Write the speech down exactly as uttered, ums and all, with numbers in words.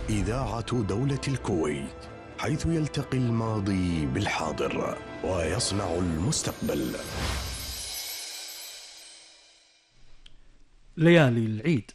إذاعة دولة الكويت، حيث يلتقي الماضي بالحاضر ويصنع المستقبل. ليالي العيد